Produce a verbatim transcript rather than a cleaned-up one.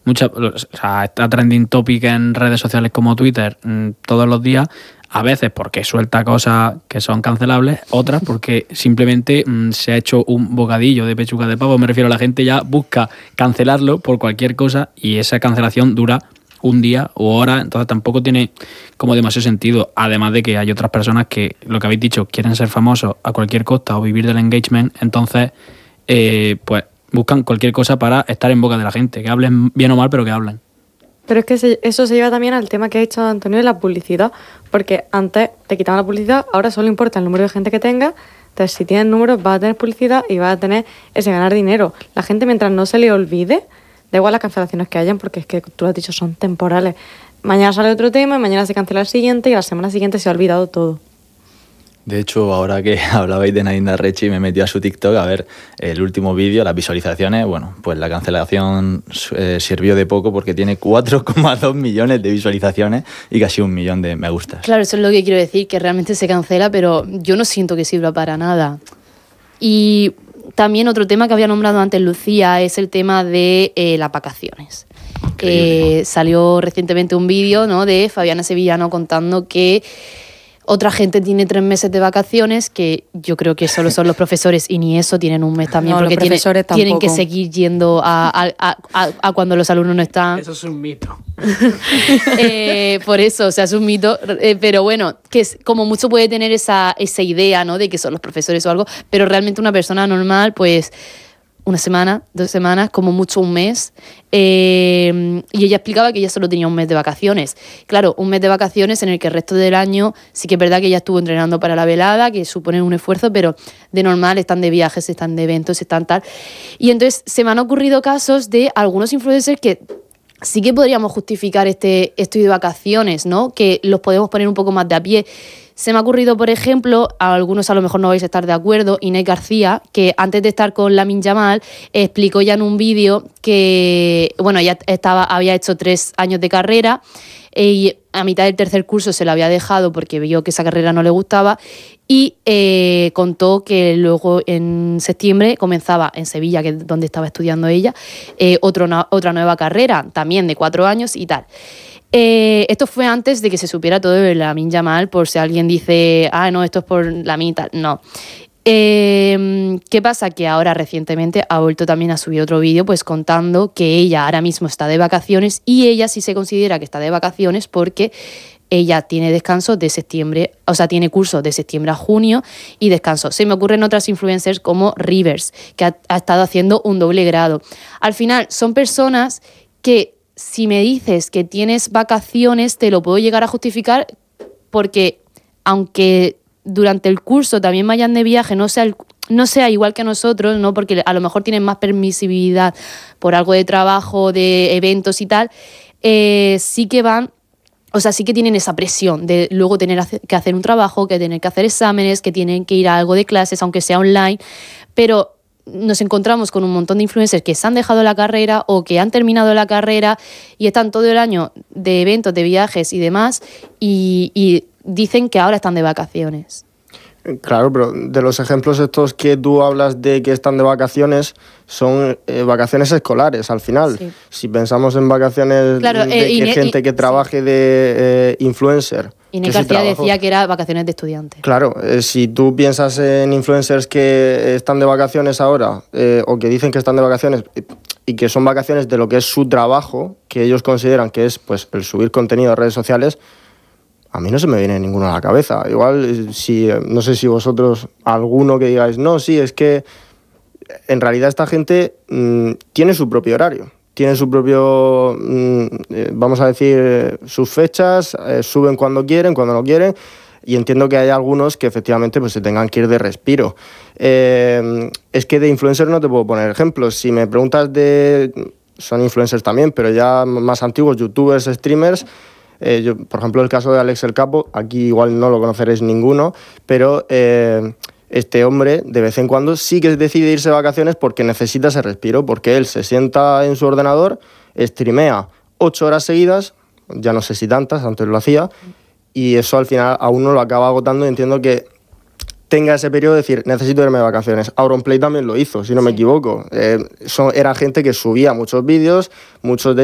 mucha, o sea, está trending topic en redes sociales como Twitter mmm, todos los días, a veces porque suelta cosas que son cancelables, otras porque simplemente mmm, se ha hecho un bocadillo de pechuga de pavo. Me refiero, a la gente ya busca cancelarlo por cualquier cosa y esa cancelación dura un día o hora, entonces tampoco tiene como demasiado sentido. Además de que hay otras personas que, lo que habéis dicho, quieren ser famosos a cualquier costa o vivir del engagement, entonces eh, pues buscan cualquier cosa para estar en boca de la gente, que hablen bien o mal, pero que hablen. Pero es que se, eso se lleva también al tema que ha dicho Antonio de la publicidad, porque antes te quitaban la publicidad, ahora solo importa el número de gente que tenga. Entonces, si tienes números, vas a tener publicidad y vas a tener ese ganar dinero. La gente, mientras no se le olvide, da igual las cancelaciones que hayan, porque es que tú lo has dicho, son temporales. Mañana sale otro tema, mañana se cancela el siguiente y la semana siguiente se ha olvidado todo. De hecho, ahora que hablabais de Nadine Darrechi, me metí a su TikTok a ver el último vídeo, las visualizaciones. Bueno, pues la cancelación eh, sirvió de poco porque tiene cuatro coma dos millones de visualizaciones y casi un millón de me gustas. Claro, eso es lo que quiero decir, que realmente se cancela, pero yo no siento que sirva para nada. Y también otro tema que había nombrado antes Lucía es el tema de eh, las vacaciones. Eh, salió recientemente un vídeo, ¿no?, de Fabiana Sevillano contando que otra gente tiene tres meses de vacaciones, que yo creo que solo son los profesores y ni eso, tienen un mes también, no, porque tiene, tienen que seguir yendo a, a, a, a cuando los alumnos no están. Eso es un mito. eh, por eso, o sea, es un mito, eh, pero bueno, que es, como mucho puede tener esa, esa idea, ¿no?, de que son los profesores o algo, pero realmente una persona normal, pues una semana, dos semanas, como mucho un mes. Eh, y ella explicaba que ella solo tenía un mes de vacaciones. Claro, un mes de vacaciones en el que el resto del año sí que es verdad que ella estuvo entrenando para la velada, que supone un esfuerzo, pero de normal están de viajes, están de eventos, están tal. Y entonces se me han ocurrido casos de algunos influencers que sí que podríamos justificar este estoy de vacaciones, ¿no?, que los podemos poner un poco más de a pie. Se me ha ocurrido, por ejemplo, a algunos a lo mejor no vais a estar de acuerdo, Inés García, que antes de estar con Lamine Yamal explicó ya en un vídeo que, bueno, ella estaba, había hecho tres años de carrera y a mitad del tercer curso se la había dejado porque vio que esa carrera no le gustaba y eh, contó que luego en septiembre comenzaba en Sevilla, que es donde estaba estudiando ella, eh, otro, otra nueva carrera, también de cuatro años y tal. Eh, esto fue antes de que se supiera todo de Lamine Yamal, por si alguien dice, ah, no, esto es por Lamine, tal. No. Eh, ¿Qué pasa? Que ahora recientemente ha vuelto también a subir otro vídeo pues contando que ella ahora mismo está de vacaciones y ella sí se considera que está de vacaciones porque ella tiene descanso de septiembre, o sea, tiene curso de septiembre a junio y descanso. Se me ocurren otras influencers como Rivers, que ha, ha estado haciendo un doble grado. Al final son personas que, si me dices que tienes vacaciones, te lo puedo llegar a justificar porque aunque durante el curso también vayan de viaje, no sea, el, no sea igual que nosotros, ¿no?, porque a lo mejor tienen más permisibilidad por algo de trabajo, de eventos y tal, eh, sí que van, o sea, sí que tienen esa presión de luego tener que hacer un trabajo, que tener que hacer exámenes, que tienen que ir a algo de clases, aunque sea online, pero nos encontramos con un montón de influencers que se han dejado la carrera o que han terminado la carrera y están todo el año de eventos, de viajes y demás y, y dicen que ahora están de vacaciones. Claro, pero de los ejemplos estos que tú hablas de que están de vacaciones son eh, vacaciones escolares al final. Sí. Si pensamos en vacaciones claro, de eh, que gente que trabaje sí. de eh, influencer. Inés García decía que era vacaciones de estudiante. Claro, eh, si tú piensas en influencers que están de vacaciones ahora eh, o que dicen que están de vacaciones y que son vacaciones de lo que es su trabajo, que ellos consideran que es pues el subir contenido a redes sociales, a mí no se me viene ninguno a la cabeza. Igual, si no sé si vosotros, alguno que digáis, no, sí, es que en realidad esta gente mmm, tiene su propio horario. Tienen su propio, mmm, eh, vamos a decir, eh, sus fechas, eh, suben cuando quieren, cuando no quieren, y entiendo que hay algunos que efectivamente pues, se tengan que ir de respiro. Eh, es que de influencers no te puedo poner ejemplos. Si me preguntas de... son influencers también, pero ya más antiguos, youtubers, streamers... Eh, yo, por ejemplo, el caso de Alex el Capo, aquí igual no lo conoceréis ninguno, pero eh, este hombre de vez en cuando sí que decide irse de vacaciones porque necesita ese respiro, porque él se sienta en su ordenador, streamea ocho horas seguidas, ya no sé si tantas, antes lo hacía, y eso al final a uno lo acaba agotando y entiendo que tenga ese periodo de decir, necesito irme de vacaciones. Auronplay también lo hizo, si no sí. me equivoco. Eh, son, era gente que subía muchos vídeos, muchos de